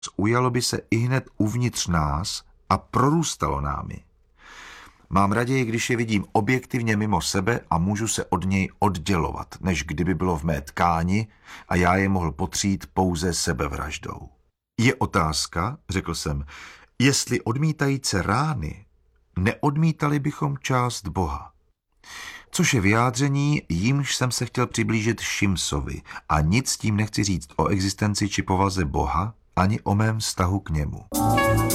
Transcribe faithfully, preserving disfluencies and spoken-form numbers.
ujalo by se ihned uvnitř nás a prorůstalo námi. Mám raději, když je vidím objektivně mimo sebe a můžu se od něj oddělovat, než kdyby bylo v mé tkáni a já je mohl potřít pouze sebevraždou. Je otázka, řekl jsem, jestli odmítajíce rány neodmítali bychom část Boha. Což je vyjádření, jímž jsem se chtěl přiblížit Šimsovi a nic tím nechci říct o existenci či povaze Boha, ani o mém vztahu k němu.